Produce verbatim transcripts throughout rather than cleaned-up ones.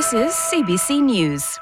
This is C B C News.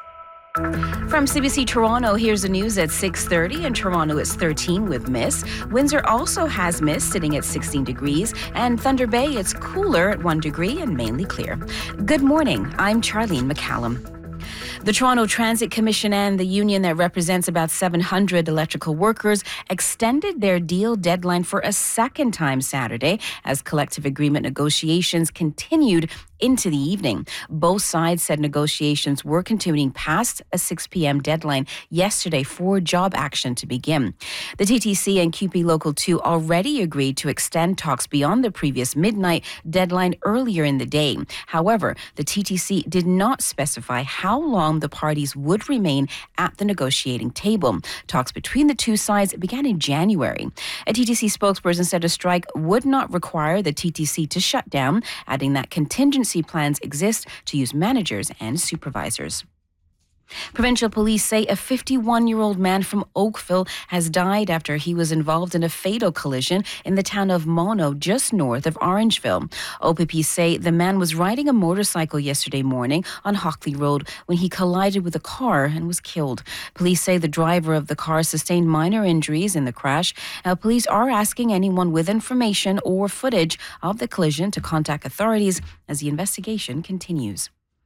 From C B C Toronto, here's the news at six thirty. In Toronto, it's thirteen with mist. Windsor also has mist, sitting at sixteen degrees. And Thunder Bay, it's cooler at one degree and mainly clear. Good morning. I'm Charlene McCallum. The Toronto Transit Commission and the union that represents about seven hundred electrical workers extended their deal deadline for a second time Saturday as collective agreement negotiations continued into the evening. Both sides said negotiations were continuing past a six p.m. deadline yesterday for job action to begin. The T T C and Q P Local two already agreed to extend talks beyond the previous midnight deadline earlier in the day. However, the T T C did not specify how long the parties would remain at the negotiating table. Talks between the two sides began in January. A T T C spokesperson said a strike would not require the T T C to shut down, adding that contingency plans exist to use managers and supervisors. Provincial police say a fifty-one-year-old man from Oakville has died after he was involved in a fatal collision in the town of Mono, just north of Orangeville. O P P say the man was riding a motorcycle yesterday morning on Hockley Road when he collided with a car and was killed. Police say the driver of the car sustained minor injuries in the crash. Now, police are asking anyone with information or footage of the collision to contact authorities as the investigation continues.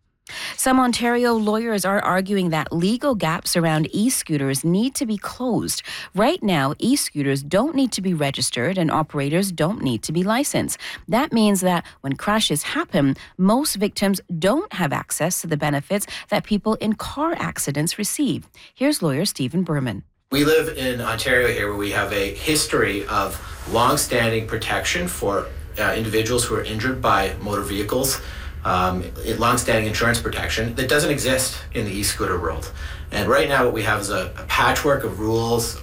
Some Ontario lawyers are arguing that legal gaps around e-scooters need to be closed. Right now, e-scooters don't need to be registered and operators don't need to be licensed. That means that when crashes happen, most victims don't have access to the benefits that people in car accidents receive. Here's lawyer Stephen Berman. We live in Ontario here where we have a history of long-standing protection for uh, individuals who are injured by motor vehicles. Um, long-standing insurance protection that doesn't exist in the e-scooter world. And right now what we have is a, a patchwork of rules.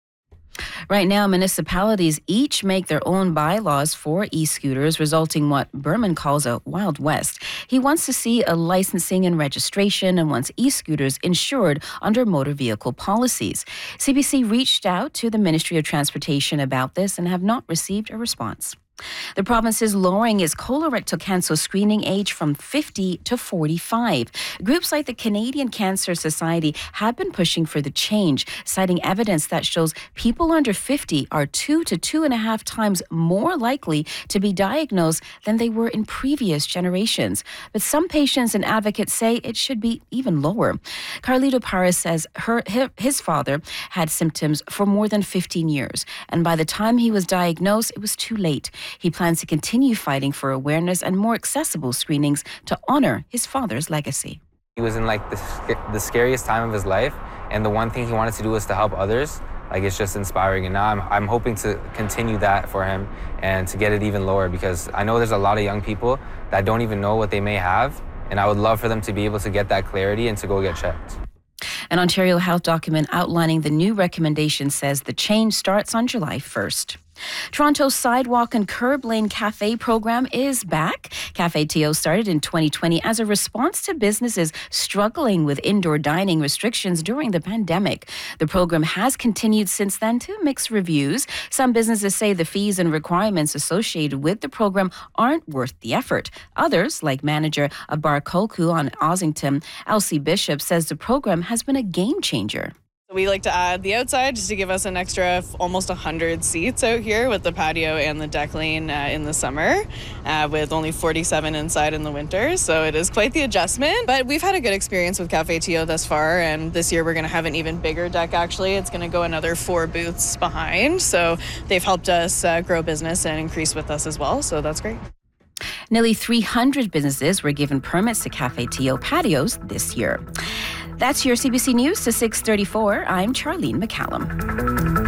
Right now, municipalities each make their own bylaws for e-scooters, resulting in what Berman calls a Wild West. He wants to see a licensing and registration and wants e-scooters insured under motor vehicle policies. C B C reached out to the Ministry of Transportation about this and have not received a response. The province is lowering its colorectal cancer screening age from fifty to forty-five. Groups like the Canadian Cancer Society have been pushing for the change, citing evidence that shows people under fifty are two to two and a half times more likely to be diagnosed than they were in previous generations. But some patients and advocates say it should be even lower. Carlito Paris says her, his father had symptoms for more than fifteen years, and by the time he was diagnosed, it was too late. He plans to continue fighting for awareness and more accessible screenings to honor his father's legacy. He was in like the, the scariest time of his life, and the one thing he wanted to do was to help others. Like, it's just inspiring, and now I'm, I'm hoping to continue that for him and to get it even lower, because I know there's a lot of young people that don't even know what they may have, and I would love for them to be able to get that clarity and to go get checked. An Ontario Health document outlining the new recommendation says the change starts on July first. Toronto's Sidewalk and Curb Lane Cafe program is back. Cafe T O started in twenty twenty as a response to businesses struggling with indoor dining restrictions during the pandemic. The program has continued since then to mixed reviews. Some businesses say the fees and requirements associated with the program aren't worth the effort. Others, like manager of Bar Koku on Ossington, Elsie Bishop, says the program has been a game changer. We like to add the outside just to give us an extra almost one hundred seats out here with the patio and the deck lane uh, in the summer, uh, with only forty-seven inside in the winter. So it is quite the adjustment. But we've had a good experience with Cafe T O thus far, and this year we're going to have an even bigger deck, actually. It's going to go another four booths behind. So they've helped us uh, grow business and increase with us as well. So that's great. Nearly three hundred businesses were given permits to Cafe T O patios this year. That's your C B C News to six thirty-four. I'm Charlene McCallum.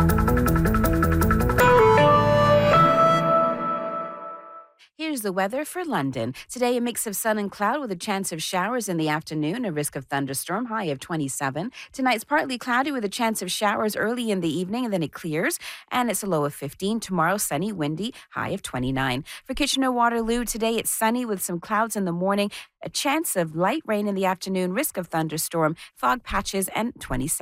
Here's the weather for London. Today, a mix of sun and cloud with a chance of showers in the afternoon, a risk of thunderstorm, high of twenty-seven. Tonight's partly cloudy with a chance of showers early in the evening, and then it clears, and it's a low of fifteen. Tomorrow, sunny, windy, high of twenty-nine. For Kitchener-Waterloo, today it's sunny with some clouds in the morning, a chance of light rain in the afternoon, risk of thunderstorm, fog patches, and twenty-seven.